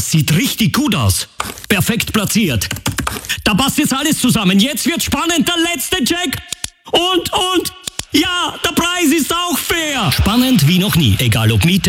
Das sieht richtig gut aus. Perfekt platziert. Da passt jetzt alles zusammen. Jetzt wird spannend. Der letzte Check. Und, ja, der Preis ist auch fair. Spannend wie noch nie. Egal ob Miete